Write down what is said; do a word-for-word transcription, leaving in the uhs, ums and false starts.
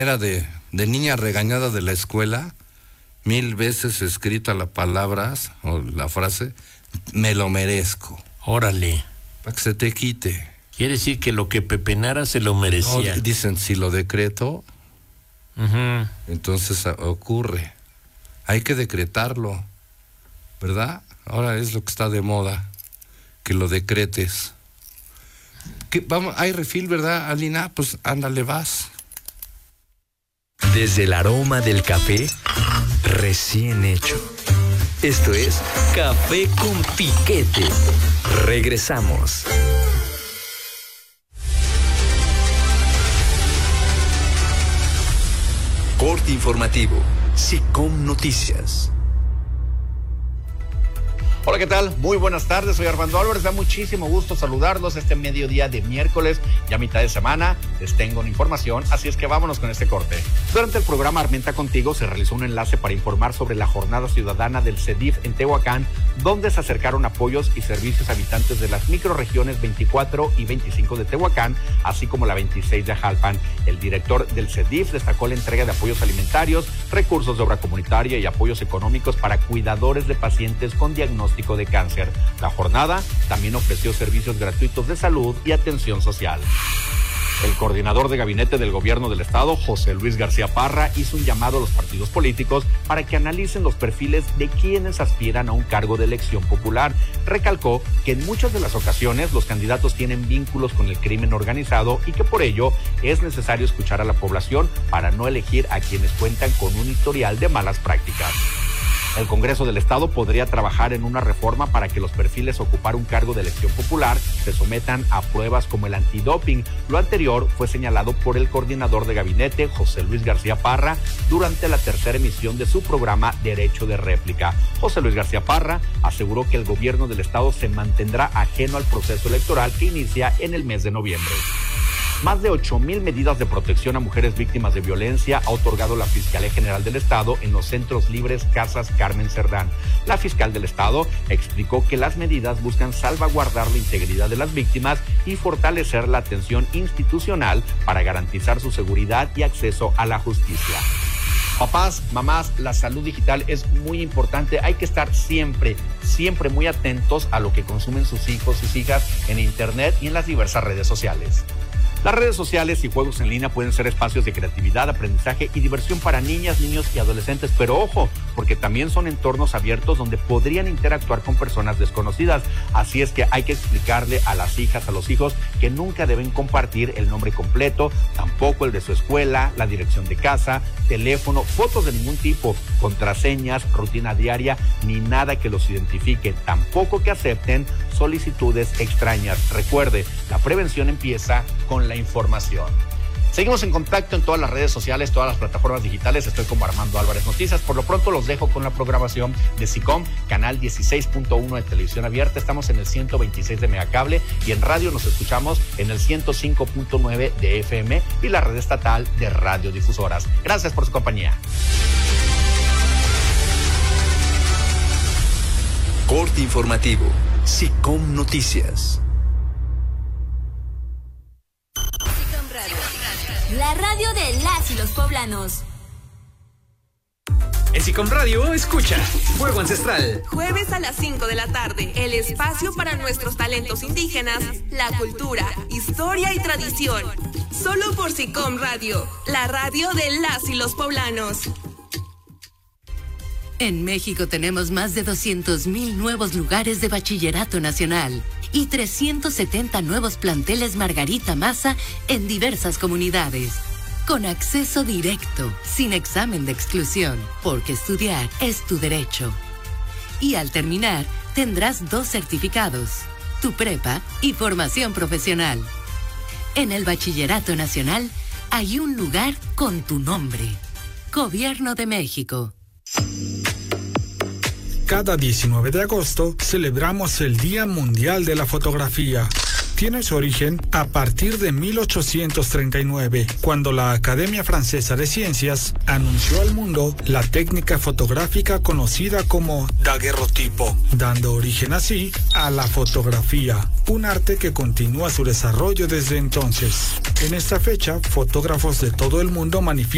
Era de, de niña regañada de la escuela, mil veces escrita las palabras o la frase, me lo merezco. Órale. Para que se te quite. Quiere decir que lo que pepenara se lo merecía. No, dicen, si lo decreto, uh-huh. entonces ocurre. Hay que decretarlo, ¿verdad? Ahora es lo que está de moda, que lo decretes. ¿Qué, vamos, hay refil, ¿verdad, Alina? Pues ándale, vas. Desde el aroma del café recién hecho. Esto es Café con Piquete. Regresamos. Corte informativo. SICOM Noticias. Hola, ¿qué tal? Muy buenas tardes, soy Armando Álvarez, da muchísimo gusto saludarlos este mediodía de miércoles, ya mitad de semana, les tengo una información, así es que vámonos con este corte. Durante el programa Armenta Contigo se realizó un enlace para informar sobre la jornada ciudadana del CEDIF en Tehuacán, donde se acercaron apoyos y servicios a habitantes de las microrregiones veinticuatro y veinticinco de Tehuacán, así como la veintiséis de Jalpan. El director del CEDIF destacó la entrega de apoyos alimentarios, recursos de obra comunitaria y apoyos económicos para cuidadores de pacientes con diagnóstico de cáncer. La jornada también ofreció servicios gratuitos de salud y atención social. El coordinador de gabinete del gobierno del estado, José Luis García Parra, hizo un llamado a los partidos políticos para que analicen los perfiles de quienes aspiran a un cargo de elección popular. Recalcó que en muchas de las ocasiones los candidatos tienen vínculos con el crimen organizado y que por ello es necesario escuchar a la población para no elegir a quienes cuentan con un historial de malas prácticas. El Congreso del Estado podría trabajar en una reforma para que los perfiles a ocupar un cargo de elección popular se sometan a pruebas como el antidoping. Lo anterior fue señalado por el coordinador de gabinete, José Luis García Parra, durante la tercera emisión de su programa Derecho de Réplica. José Luis García Parra aseguró que el gobierno del Estado se mantendrá ajeno al proceso electoral que inicia en el mes de noviembre. Más de ocho mil medidas de protección a mujeres víctimas de violencia ha otorgado la Fiscalía General del Estado en los centros libres Casas Carmen Cerdán. La fiscal del Estado explicó que las medidas buscan salvaguardar la integridad de las víctimas y fortalecer la atención institucional para garantizar su seguridad y acceso a la justicia. Papás, mamás, la salud digital es muy importante. Hay que estar siempre, siempre muy atentos a lo que consumen sus hijos, sus hijas en internet y en las diversas redes sociales. Las redes sociales y juegos en línea pueden ser espacios de creatividad, aprendizaje y diversión para niñas, niños y adolescentes, pero ojo, porque también son entornos abiertos donde podrían interactuar con personas desconocidas. Así es que hay que explicarle a las hijas, a los hijos, que nunca deben compartir el nombre completo, tampoco el de su escuela, la dirección de casa, teléfono, fotos de ningún tipo, contraseñas, rutina diaria, ni nada que los identifique, tampoco que acepten solicitudes extrañas. Recuerde, la prevención empieza con la información. Seguimos en contacto en todas las redes sociales, todas las plataformas digitales. Estoy como Armando Álvarez Noticias. Por lo pronto los dejo con la programación de SICOM, canal dieciséis punto uno de televisión abierta. Estamos en el ciento veintiséis de megacable y en radio nos escuchamos en el ciento cinco punto nueve de F M y la red estatal de radiodifusoras. Gracias por su compañía. Corte informativo. SICOM Noticias. La radio de las y los poblanos. En SICOM Radio, escucha Fuego Ancestral. Jueves a las cinco de la tarde, el espacio para nuestros talentos indígenas, la cultura, historia y tradición. Solo por SICOM Radio, la radio de las y los poblanos. En México tenemos más de doscientos mil nuevos lugares de bachillerato nacional y trescientos setenta nuevos planteles Margarita Maza en diversas comunidades. Con acceso directo, sin examen de exclusión, porque estudiar es tu derecho. Y al terminar, tendrás dos certificados, tu prepa y formación profesional. En el Bachillerato Nacional hay un lugar con tu nombre. Gobierno de México. Cada diecinueve de agosto celebramos el Día Mundial de la Fotografía. Tiene su origen a partir de mil ochocientos treinta y nueve, cuando la Academia Francesa de Ciencias anunció al mundo la técnica fotográfica conocida como daguerrotipo, dando origen así a la fotografía, un arte que continúa su desarrollo desde entonces. En esta fecha, fotógrafos de todo el mundo manifiestan